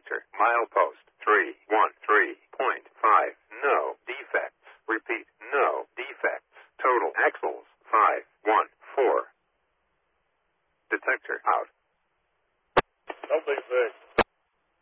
Detector. Milepost 313.5. No defects. Repeat, no defects. Total axles 514. Detector out. Don't be sick.